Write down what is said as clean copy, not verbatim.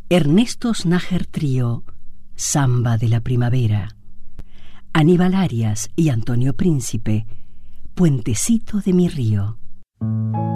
Ernesto Snager Trío, Samba de la Primavera. Aníbal Arias y Antonio Príncipe, Puentecito de mi río.